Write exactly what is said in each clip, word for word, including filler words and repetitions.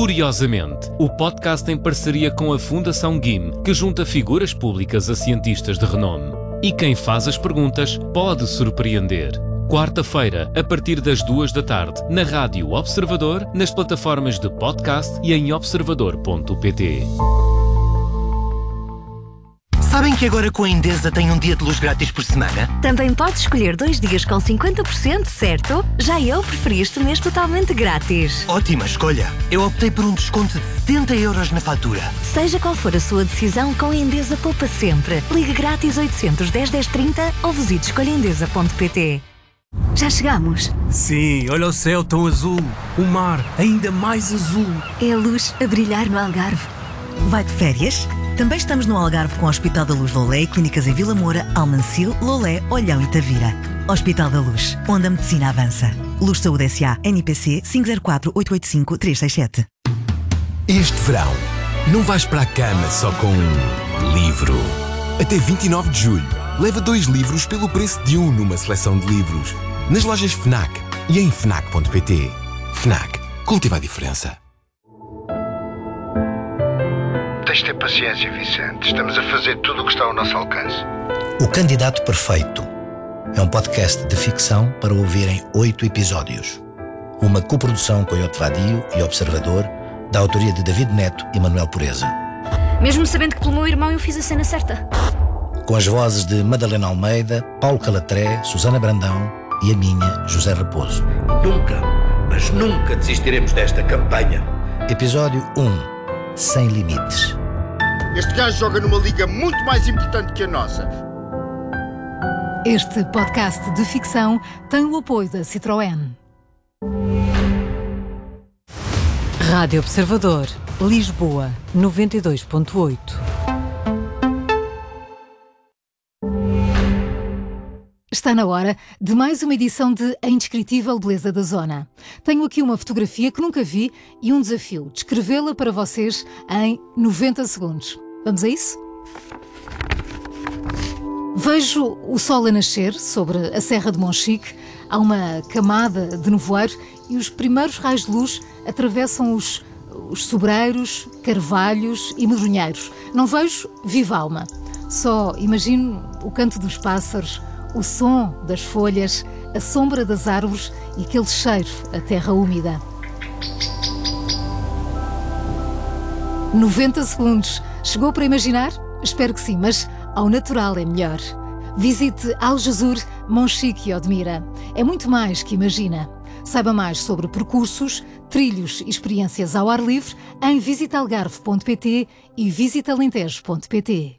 Curiosamente, o podcast em parceria com a Fundação G I M, que junta figuras públicas a cientistas de renome. E quem faz as perguntas pode surpreender. Quarta-feira, a partir das duas da tarde, na Rádio Observador, nas plataformas de podcast e em observador ponto pt. Sabem que agora com a Endesa tem um dia de luz grátis por semana? Também podes escolher dois dias com cinquenta por cento, certo? Já eu preferi este mês totalmente grátis. Ótima escolha! Eu optei por um desconto de setenta euros na fatura. Seja qual for a sua decisão, com a Endesa poupa sempre. Ligue grátis oitocentos, dez, dez, trinta ou visite escolha endesa ponto pt. Já chegamos. Sim, olha o céu tão azul. O mar ainda mais azul. É a luz a brilhar no Algarve. Vai de férias? Também estamos no Algarve com o Hospital da Luz Lolé e clínicas em Vila Moura, Almancil, Lolé, Olhão e Tavira. Hospital da Luz, onde a medicina avança. Luz Saúde S A, N I P C cinco zero quatro, oito oito cinco, três seis sete. Este verão, não vais para a cama só com um livro. Até vinte e nove de julho, leva dois livros pelo preço de um numa seleção de livros. Nas lojas FNAC e em fnac ponto pt. FNAC, cultiva a diferença. Tens de ter paciência, Vicente. Estamos a fazer tudo o que está ao nosso alcance. O Candidato Perfeito é um podcast de ficção para ouvir em oito episódios. Uma coprodução com Iote Vadio e Observador, da autoria de David Neto e Manuel Pureza. Mesmo sabendo que pelo meu irmão eu fiz a cena certa. Com as vozes de Madalena Almeida, Paulo Calatré, Susana Brandão e a minha, José Raposo. Nunca, mas nunca desistiremos desta campanha. Episódio um. Sem limites. Este gajo joga numa liga muito mais importante que a nossa. Este podcast de ficção tem o apoio da Citroën. Rádio Observador, Lisboa, noventa e dois ponto oito. Está na hora de mais uma edição de A Indescritível Beleza da Zona. Tenho aqui uma fotografia que nunca vi e um desafio, descrevê-la para vocês em noventa segundos. Vamos a isso? Vejo o sol a nascer sobre a Serra de Monchique, há uma camada de nevoeiro e os primeiros raios de luz atravessam os, os sobreiros, carvalhos e medronheiros. Não vejo viva alma, só imagino o canto dos pássaros, o som das folhas, a sombra das árvores e aquele cheiro a terra úmida. noventa segundos. Chegou para imaginar? Espero que sim, mas ao natural é melhor. Visite Aljezur, Monchique e Odmira. É muito mais que imagina. Saiba mais sobre percursos, trilhos e experiências ao ar livre em visita algarve ponto pt e visita alentejo ponto pt.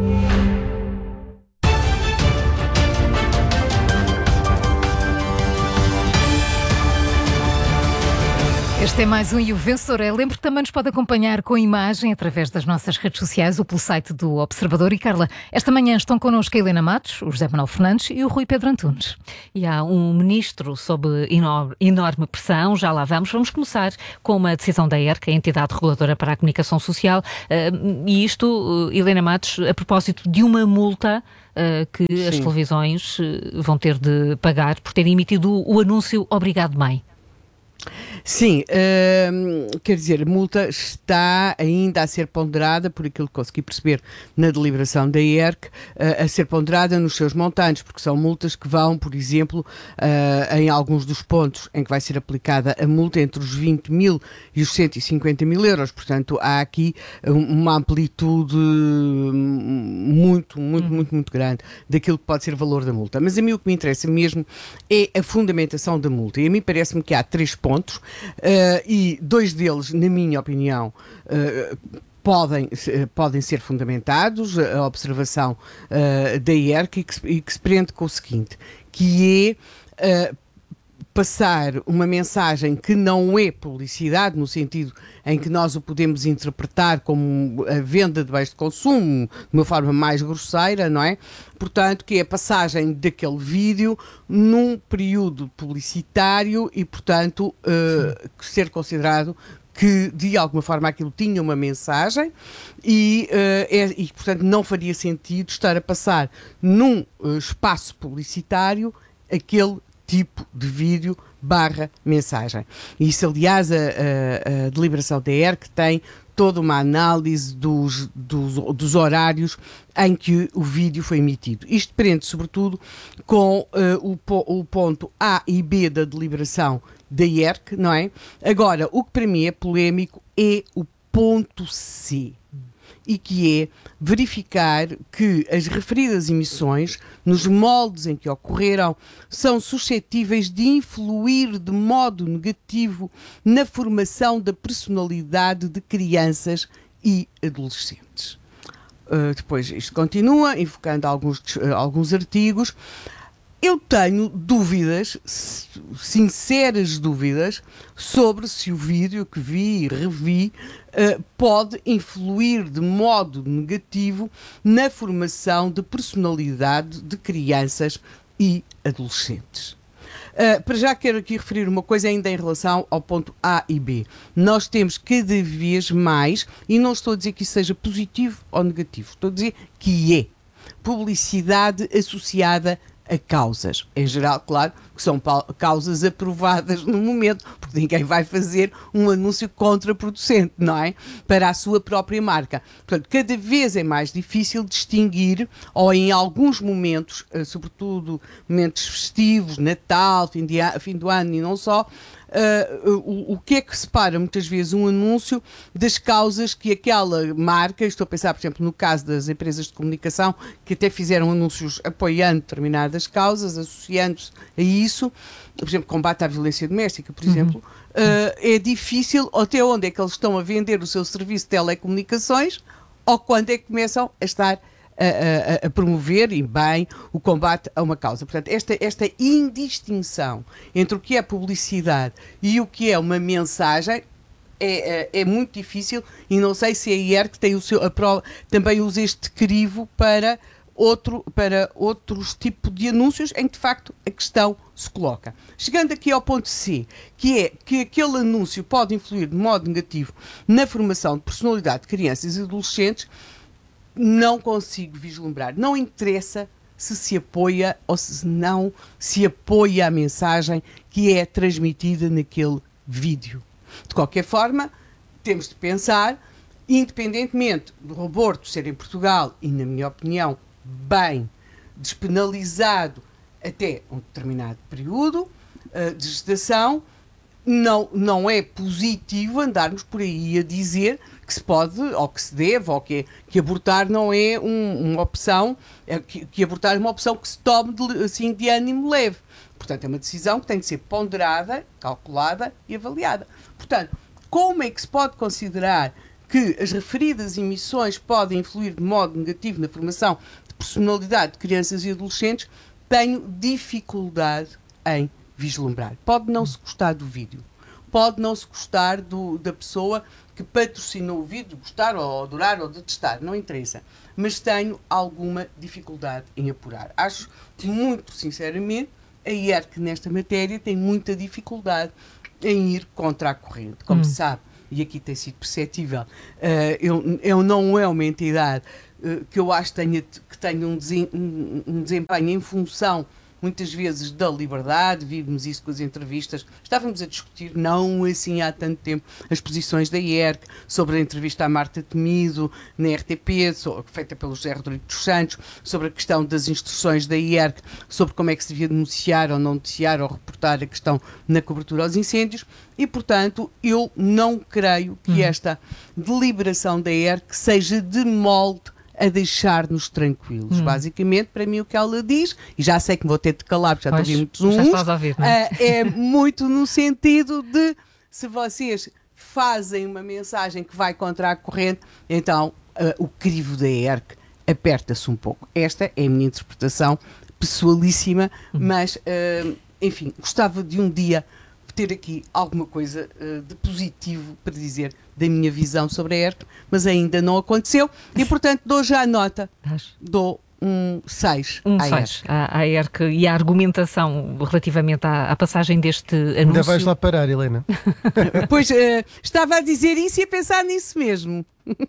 Este é mais um E o Vencedor é. Lembro que também nos pode acompanhar com imagem através das nossas redes sociais ou pelo site do Observador. E Carla, esta manhã estão connosco a Helena Matos, o José Manuel Fernandes e o Rui Pedro Antunes. E há um ministro sob enorme, enorme pressão, já lá vamos. Vamos começar com uma decisão da E R C, a entidade reguladora para a comunicação social. E isto, Helena Matos, a propósito de uma multa Uh, que Sim. as televisões uh, vão ter de pagar por terem emitido o, o anúncio Obrigado Mãe. Sim, uh, quer dizer, a multa está ainda a ser ponderada, por aquilo que consegui perceber na deliberação da E R C, uh, a ser ponderada nos seus montantes, porque são multas que vão, por exemplo, uh, em alguns dos pontos em que vai ser aplicada a multa entre os vinte mil e os cento e cinquenta mil euros, portanto há aqui uma amplitude muito, muito, uhum. muito, muito grande daquilo que pode ser o valor da multa. Mas a mim o que me interessa mesmo é a fundamentação da multa, e a mim parece-me que há três pontos, uh, e dois deles, na minha opinião, uh, podem, uh, podem ser fundamentados, a observação uh, da I E R C, e que, e que se prende com o seguinte, que é uh, passar uma mensagem que não é publicidade, no sentido em que nós o podemos interpretar como a venda de bens de consumo, de uma forma mais grosseira, não é? Portanto, que é a passagem daquele vídeo num período publicitário e, portanto, uh, ser considerado que, de alguma forma, aquilo tinha uma mensagem e, uh, é, e, portanto, não faria sentido estar a passar num uh, espaço publicitário aquele tipo de vídeo barra mensagem. Isso, aliás, a, a, a deliberação da E R C tem toda uma análise dos, dos, dos horários em que o vídeo foi emitido. Isto prende, sobretudo, com uh, o, o ponto A e B da deliberação da E R C, não é? Agora, o que para mim é polémico é o ponto C, e que é verificar que as referidas emissões, nos moldes em que ocorreram, são suscetíveis de influir de modo negativo na formação da personalidade de crianças e adolescentes. Uh, depois isto continua, invocando alguns, uh, alguns artigos. Eu tenho dúvidas, sinceras dúvidas, sobre se o vídeo que vi e revi uh, pode influir de modo negativo na formação de personalidade de crianças e adolescentes. Uh, para já quero aqui referir uma coisa ainda em relação ao ponto A e B. Nós temos cada vez mais, e não estou a dizer que isso seja positivo ou negativo, estou a dizer que é publicidade associada a causas. Em geral, claro, que são causas aprovadas no momento, porque ninguém vai fazer um anúncio contraproducente, não é? Para a sua própria marca. Portanto, cada vez é mais difícil distinguir, ou em alguns momentos, sobretudo momentos festivos, Natal, fim, de, fim do ano e não só, Uh, o, o que é que separa muitas vezes um anúncio das causas que aquela marca, estou a pensar, por exemplo, no caso das empresas de comunicação, que até fizeram anúncios apoiando determinadas causas, associando-se a isso, por exemplo, combate à violência doméstica, por exemplo, uh, é difícil até onde é que eles estão a vender o seu serviço de telecomunicações ou quando é que começam a estar A, a, a promover, e bem, o combate a uma causa. Portanto, esta, esta indistinção entre o que é publicidade e o que é uma mensagem é, é, é muito difícil, e não sei se a I E R C tem o seu, a prova, também usa este crivo para, outro, para outros tipos de anúncios em que, de facto, a questão se coloca. Chegando aqui ao ponto C, que é que aquele anúncio pode influir de modo negativo na formação de personalidade de crianças e adolescentes, não consigo vislumbrar. Não interessa se se apoia ou se não se apoia a mensagem que é transmitida naquele vídeo. De qualquer forma, temos de pensar, independentemente do aborto ser em Portugal, e na minha opinião, bem despenalizado até um determinado período uh, de gestação, não, não é positivo andarmos por aí a dizer que se pode, ou que se deve, ou que, que abortar não é um, uma opção, é que, que abortar é uma opção que se tome de, assim, de ânimo leve. Portanto, é uma decisão que tem de ser ponderada, calculada e avaliada. Portanto, como é que se pode considerar que as referidas emissões podem influir de modo negativo na formação de personalidade de crianças e adolescentes? Tenho dificuldade em vislumbrar. Pode não se gostar do vídeo, pode não se gostar do, da pessoa que patrocinou o vídeo, gostar ou adorar ou detestar, não interessa, mas tenho alguma dificuldade em apurar. Acho que, muito sinceramente, a I E R C nesta matéria tem muita dificuldade em ir contra a corrente. Como hum. se sabe, e aqui tem sido perceptível, uh, eu, eu não é uma entidade uh, que eu acho que tenha, que tenha um, desem, um, um desempenho em função muitas vezes da liberdade. Vimos isso com as entrevistas. Estávamos a discutir, não assim há tanto tempo, as posições da I E R C sobre a entrevista à Marta Temido na R T P, so, feita pelo José Rodrigo dos Santos, sobre a questão das instruções da I E R C, sobre como é que se devia denunciar ou não denunciar ou reportar a questão na cobertura aos incêndios, e, portanto, eu não creio que hum. esta deliberação da I E R C seja de molde a deixar-nos tranquilos. Hum. Basicamente, para mim, o que ela diz, e já sei que vou ter de calar, porque já estou a ouvir muitos uns, já estás a ouvir, não é? Uh, é muito no sentido de, se vocês fazem uma mensagem que vai contra a corrente, então uh, o crivo da I E R C aperta-se um pouco. Esta é a minha interpretação pessoalíssima, hum. mas, uh, enfim, gostava de um dia ter aqui alguma coisa uh, de positivo para dizer da minha visão sobre a I E R C, mas ainda não aconteceu, e portanto dou já a nota, dou um seis um à seis à I E R C, e a argumentação relativamente à, à passagem deste anúncio. Ainda vais lá parar, Helena. Pois, uh, estava a dizer isso e a pensar nisso mesmo.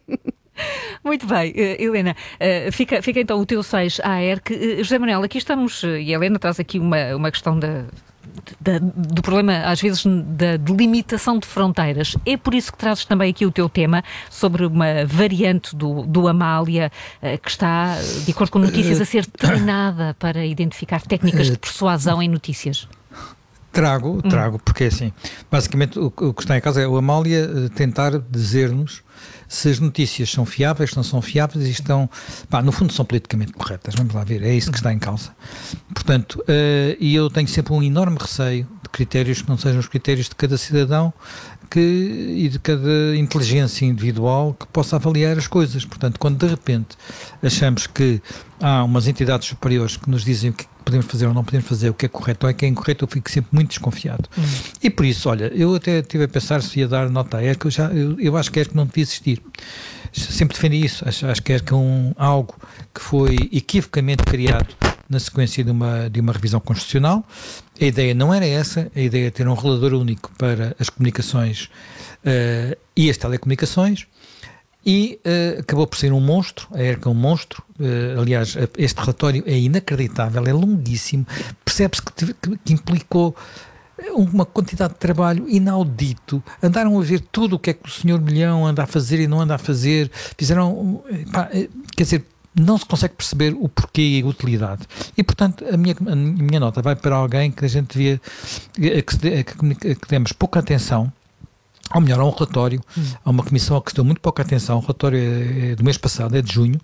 Muito bem, uh, Helena, uh, fica, fica então o teu seis à I E R C. Uh, José Manuel, aqui estamos, uh, e a Helena traz aqui uma, uma questão da... da, do problema, às vezes, da delimitação de fronteiras. É por isso que trazes também aqui o teu tema sobre uma variante do, do Amália, uh, que está, de acordo com notícias, a ser treinada para identificar técnicas de persuasão em notícias. Trago, trago, porque assim, basicamente o, o que está em causa é o Amália tentar dizer-nos se as notícias são fiáveis, se não são fiáveis e estão, pá, no fundo são politicamente corretas, vamos lá ver, é isso que está em causa. Portanto, uh, e eu tenho sempre um enorme receio de critérios que não sejam os critérios de cada cidadão que, e de cada inteligência individual que possa avaliar as coisas. Portanto, quando de repente achamos que há umas entidades superiores que nos dizem o que podemos fazer ou não podemos fazer, o que é correto ou é que é incorreto, eu fico sempre muito desconfiado. Hum. E por isso, olha, eu até estive a pensar se ia dar nota à ERC, eu, já, eu, eu acho que a ERC não devia existir. Sempre defendi isso, acho, acho que a ERC é um, algo que foi equivocamente criado na sequência de uma, de uma revisão constitucional. A ideia não era essa, a ideia é ter um regulador único para as comunicações uh, e as telecomunicações. E uh, acabou por ser um monstro, a ERC é um monstro, uh, aliás, este relatório é inacreditável, é longuíssimo, percebe-se que, que, que implicou uma quantidade de trabalho inaudito, andaram a ver tudo o que é que o senhor Milhão anda a fazer e não anda a fazer, fizeram, pá, quer dizer, não se consegue perceber o porquê e a utilidade. E, portanto, a minha, a minha nota vai para alguém que a gente devia, a que, a que, a que demos pouca atenção, ou melhor, há um relatório, hum. há uma comissão que se deu muito pouca atenção, o relatório é, é do mês passado, é de junho,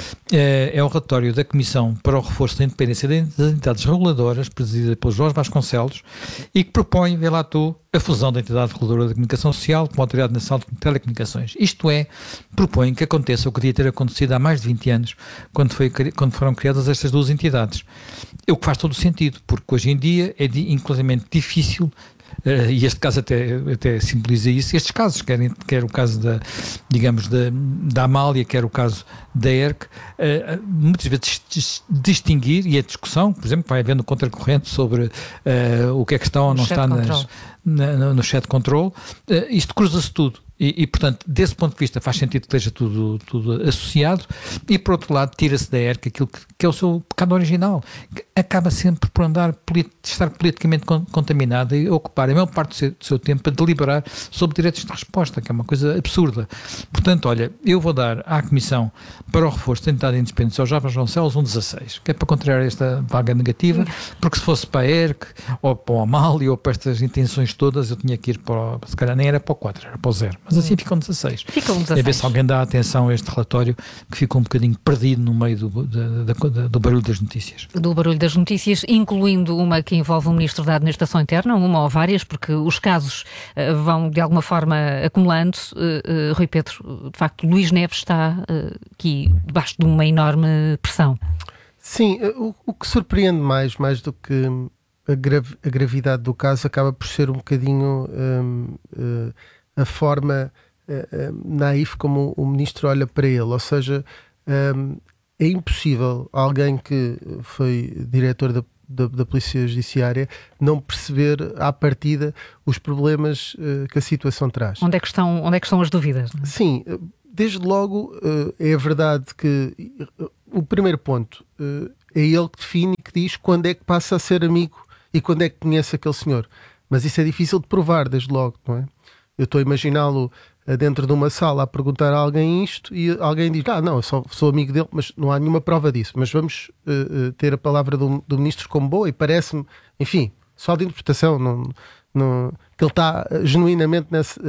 é, é o relatório da Comissão para o Reforço da Independência das Entidades Reguladoras, presidida pelo Jorge Vasconcelos, e que propõe, vê lá tu, a fusão da Entidade Reguladora da Comunicação Social com a Autoridade Nacional de Telecomunicações. Isto é, propõe que aconteça o que devia ter acontecido há mais de vinte anos, quando, foi, quando foram criadas estas duas entidades. O que faz todo o sentido, porque hoje em dia é de, inclusivamente difícil. Uh, e este caso até, até simboliza isso, estes casos, quer, quer o caso da, digamos, da, da Amália, quer o caso da ERC, uh, muitas vezes dis, distinguir, e a discussão, por exemplo, vai havendo contracorrente sobre uh, o que é que está ou não está nas, na, no chat control, uh, isto cruza-se tudo. E, e, portanto, desse ponto de vista faz sentido que esteja tudo, tudo associado, e por outro lado tira-se da ERC aquilo que, que é o seu pecado original, que acaba sempre por andar, estar politicamente contaminado e ocupar a maior parte do seu, do seu tempo a deliberar sobre direitos de resposta, que é uma coisa absurda. Portanto, olha, eu vou dar à Comissão para o Reforço da Entidade Independente ao Jorge Vasconcelos um dezasseis, que é para contrariar esta vaga negativa, porque se fosse para a ERC, ou para o Amália, ou para estas intenções todas, eu tinha que ir para o, se calhar nem era para o quatro, era para o zero. Mas assim ficam dezasseis. Ficam dezasseis. É ver se alguém dá atenção a este relatório que ficou um bocadinho perdido no meio do, do, do, do barulho das notícias. Do barulho das notícias, incluindo uma que envolve o Ministro da Administração Interna, uma ou várias, porque os casos uh, vão de alguma forma acumulando. Uh, uh, Rui Pedro, de facto, Luís Neves está uh, aqui debaixo de uma enorme pressão. Sim, o, o que surpreende mais, mais do que a, grav- a gravidade do caso, acaba por ser um bocadinho... Um, uh, a forma uh, uh, naif como o ministro olha para ele, ou seja, um, é impossível alguém que foi diretor da, da, da Polícia Judiciária não perceber à partida os problemas uh, que a situação traz. Onde é que estão, onde é que estão as dúvidas? Não é? Sim, desde logo uh, é verdade que uh, o primeiro ponto uh, é ele que define e que diz quando é que passa a ser amigo e quando é que conhece aquele senhor, mas isso é difícil de provar desde logo, não é? Eu estou a imaginá-lo dentro de uma sala a perguntar a alguém isto e alguém diz, ah não, eu só sou amigo dele, mas não há nenhuma prova disso, mas vamos uh, ter a palavra do, do ministro como boa e parece-me, enfim, só de interpretação, não, não, que ele está genuinamente nesse,